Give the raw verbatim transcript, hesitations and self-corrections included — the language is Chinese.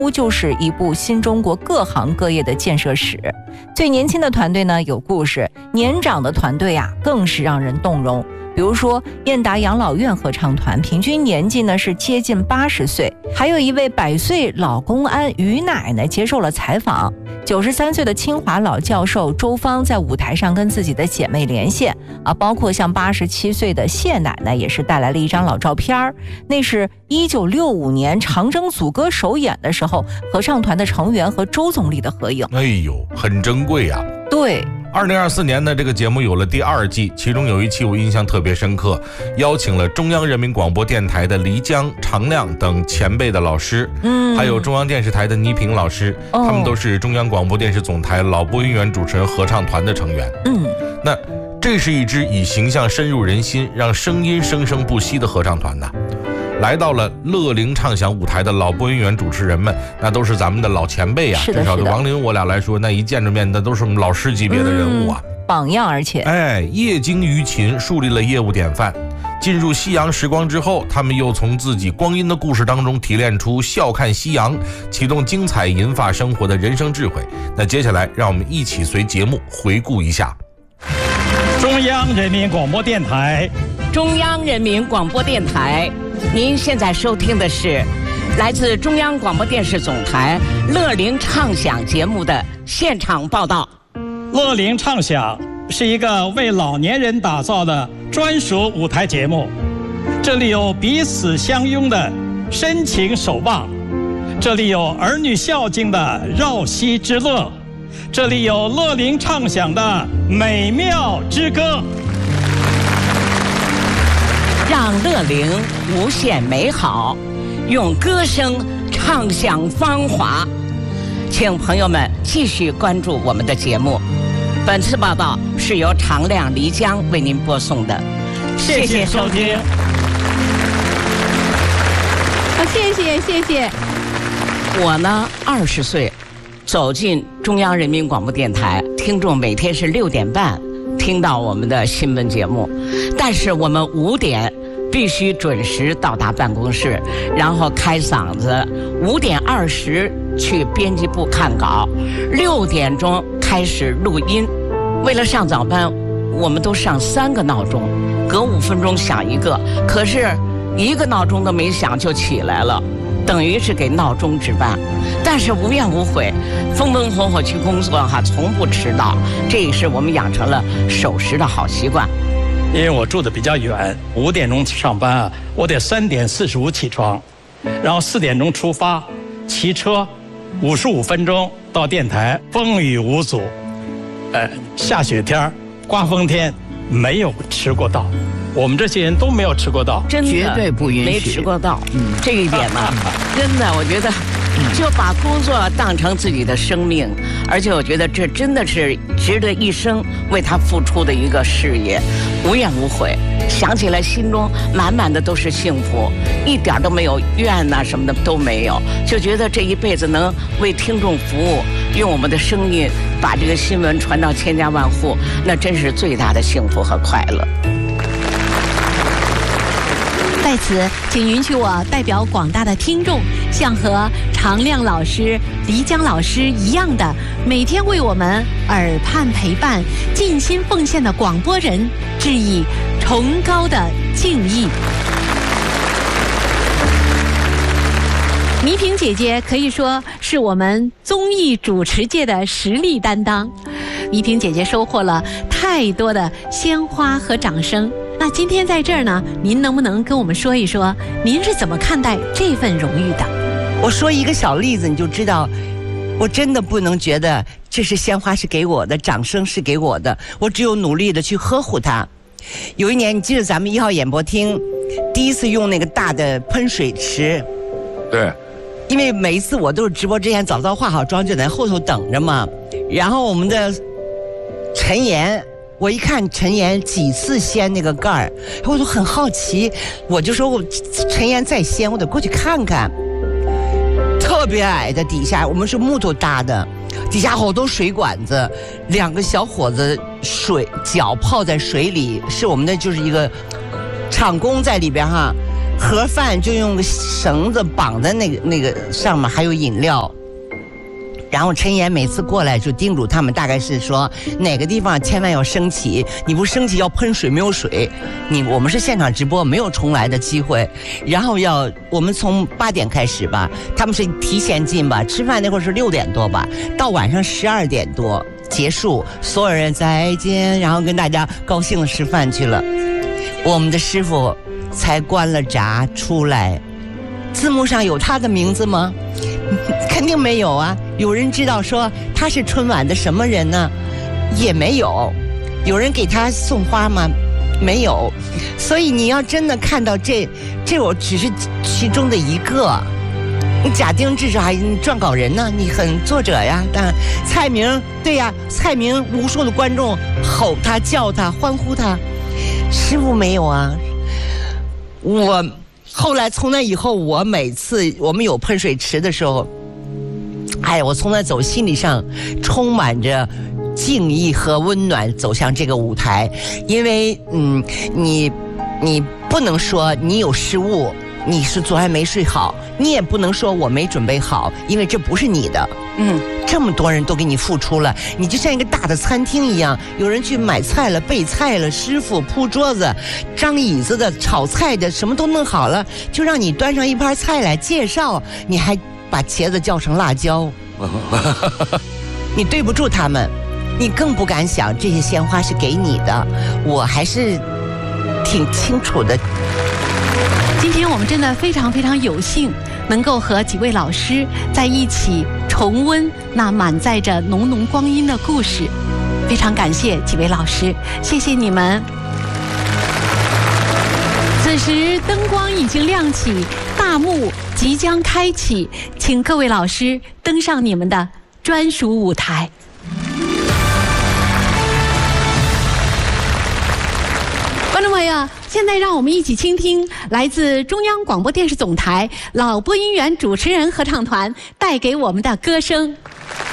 乎就是一部新中国各行各业的建设史。最年轻的团队呢有故事，年长的团队啊更是让人动容。比如说燕达养老院合唱团，平均年纪呢是接近八十岁。还有一位百岁老公安于奶奶接受了采访，九十三岁的清华老教授周芳在舞台上跟自己的姐妹连线啊，包括像八十七岁的谢奶奶也是带来了一张老照片，那是一九六五年长征组歌首演的时候，合唱团的成员和周总理的合影。 哎呦，很珍贵啊。 对。 二零二四年呢，这个节目有了第二季，其中有一期我印象特别深刻，邀请了中央人民广播电台的黎江、常亮等前辈的老师，嗯，还有中央电视台的倪萍老师，哦，他们都是中央广播电视总台老播音员主持人合唱团的成员。嗯，那这是一支以形象深入人心，让声音生生不息的合唱团呐。来到了乐龄畅享舞台的老播音员主持人们，那都是咱们的老前辈啊，至少对王林我俩来说，那一见着面的都是我们老师级别的人物啊， 嗯，榜样。而且哎，业精于勤，树立了业务典范。进入夕阳时光之后，他们又从自己光阴的故事当中提炼出笑看夕阳，启动精彩银发生活的人生智慧。那接下来让我们一起随节目回顾一下中央人民广播电台。 中央人民广播电台，您现在收听的是来自中央广播电视总台乐龄畅享节目的现场报道。 乐龄畅享是一个为老年人打造的专属舞台节目，这里有彼此相拥的深情守望，这里有儿女孝敬的绕膝之乐，这里有乐龄畅享的美妙之歌。 让乐龄无限美好，用歌声畅享芳华。请朋友们继续关注我们的节目。本次报道是由常亮、黎江为您播送的， 谢谢收听。 好，谢谢谢谢。 我呢，二十岁走进中央人民广播电台，听众每天是六点半听到我们的新闻节目，但是我们五点必须准时到达办公室，然后开嗓子，五点二十去编辑部看稿，六点钟开始录音。为了上早班，我们都上三个闹钟，隔五分钟响一个，可是一个闹钟都没响就起来了，等于是给闹钟值班。但是无怨无悔，风风火火去工作哈，从不迟到，这也是我们养成了守时的好习惯。 因为我住的比较远，五点钟上班啊，我得三点四十五起床，然后四点钟出发，骑车五十五分钟到电台，风雨无阻。呃，下雪天、刮风天没有迟过到，我们这些人都没有迟过到， 真的绝对不允许没迟过到。嗯，这一点呢，真的我觉得就把工作当成自己的生命，而且我觉得这真的是值得一生为他付出的一个事业，无怨无悔。想起来心中满满的都是幸福，一点都没有怨呐、啊、什么的都没有，就觉得这一辈子能为听众服务，用我们的声音把这个新闻传到千家万户，那真是最大的幸福和快乐。 在此，请允许我代表广大的听众，向和常亮老师、黎江老师一样的每天为我们耳畔陪伴、尽心奉献的广播人致以崇高的敬意。倪萍姐姐可以说是我们综艺主持界的实力担当，倪萍姐姐收获了太多的鲜花和掌声。那今天在这儿呢，您能不能跟我们说一说，您是怎么看待这份荣誉的？ 我说一个小例子，你就知道，我真的不能觉得这是鲜花是给我的，掌声是给我的，我只有努力的去呵护它。有一年，你记得咱们一号演播厅第一次用那个大的喷水池， 对， 因为每一次我都是直播之前早早化好妆就在后头等着嘛。然后我们的陈岩，我一看陈岩几次掀那个盖儿，我就很好奇，我就说我陈岩再掀，我得过去看看。特别矮的底下，我们是木头搭的，底下好多水管子，两个小伙子水脚泡在水里，是我们的就是一个厂工在里边哈， 盒饭就用个绳子绑在那个那个上面，还有饮料。然后陈岩每次过来就叮嘱他们，大概是说哪个地方千万要升旗，你不升旗要喷水，没有水，你我们是现场直播，没有重来的机会。然后要我们从八点开始吧，他们是提前进吧，吃饭那会儿是六点多吧，到晚上十二点多结束，所有人再见，然后跟大家高兴的吃饭去了。我们的师傅才关了闸出来，字幕上有他的名字吗？肯定没有啊！有人知道说他是春晚的什么人呢？也没有。有人给他送花吗？没有。所以你要真的看到这，这我只是其中的一个。贾丁至少还撰稿人呢，你很作者呀。但蔡明，对呀，蔡明无数的观众吼他、叫他、欢呼他，师傅没有啊。我。后来从那以后，我每次我们有喷水池的时候，哎，我从那走，心理上充满着敬意和温暖，走向这个舞台。因为嗯，你你不能说你有失误，你是昨晚没睡好，你也不能说我没准备好，因为这不是你的。嗯，这么多人都给你付出了，你就像一个大的餐厅一样，有人去买菜了、备菜了，师傅铺桌子、张椅子的、炒菜的，什么都弄好了，就让你端上一盘菜来介绍，你还把茄子叫成辣椒，你对不住他们，你更不敢想这些鲜花是给你的。我还是挺清楚的。 今天我们真的非常非常有幸能够和几位老师在一起重温那满载着浓浓光阴的故事，非常感谢几位老师，谢谢你们。此时灯光已经亮起，大幕即将开启，请各位老师登上你们的专属舞台。观众朋友，现在让我们一起倾听来自中央广播电视总台老播音员主持人合唱团带给我们的歌声。